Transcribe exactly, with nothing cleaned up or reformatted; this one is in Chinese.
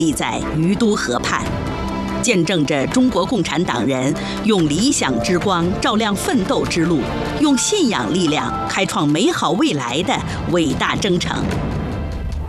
立在于都河畔，见证着中国共产党人用理想之光照亮奋斗之路，用信仰力量开创美好未来的伟大征程。